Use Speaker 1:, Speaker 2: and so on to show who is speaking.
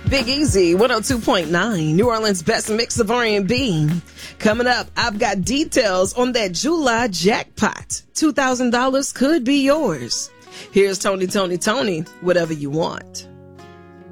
Speaker 1: Big Easy, 102.9, New Orleans' best mix of R&B. Coming up, I've got details on that July jackpot. $2,000 could be yours. Here's Tony, Whatever You Want.